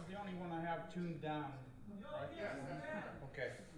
the only one I have tuned down, right? Yes, that's right. Okay.